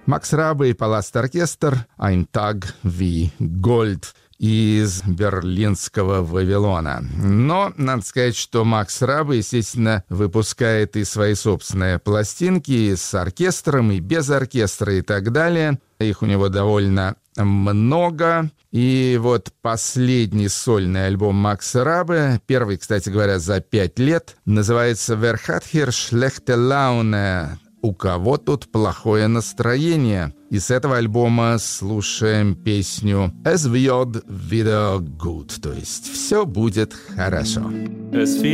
Макс Рабе и Паласт-оркестр «Ein Tag wie Gold» из берлинского Вавилона. Но надо сказать, что Макс Рабе, естественно, выпускает и свои собственные пластинки и с оркестром, и без оркестра, и так далее. Их у него довольно много. И вот последний сольный альбом Макса Рабе, первый, кстати говоря, за 5 лет, называется «Wer hat hier schlechte Laune?» «У кого тут плохое настроение?» И с этого альбома слушаем песню «Es wird wieder gut», то есть «Все будет хорошо».